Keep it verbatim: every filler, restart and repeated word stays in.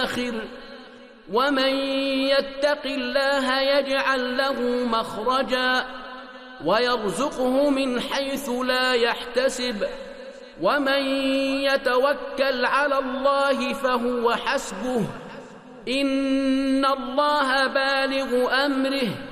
ومن يتق الله يجعل له مخرجا ويرزقه من حيث لا يحتسب ومن يتوكل على الله فهو حسبه إن الله بالغ أمره